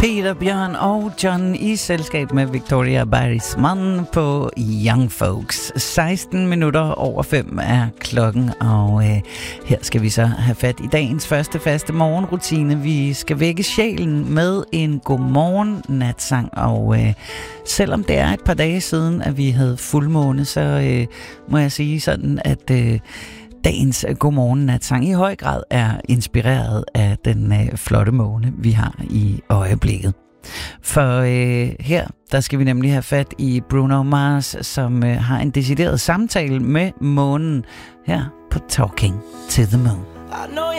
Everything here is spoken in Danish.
Peter, Bjørn og John i selskab med Victoria Barisman på Young Folks. 16 minutter over 5 er klokken, og her skal vi så have fat i dagens første faste morgenrutine. Vi skal vække sjælen med en godmorgen natsang, og selvom det er et par dage siden, at vi havde fuldmåne, så må jeg sige sådan, at dagens godmorgen natsang i høj grad er inspireret af den flotte måne, vi har i øjeblikket. For her, der skal vi nemlig have fat i Bruno Mars, som har en decideret samtale med månen her på Talking to the Moon.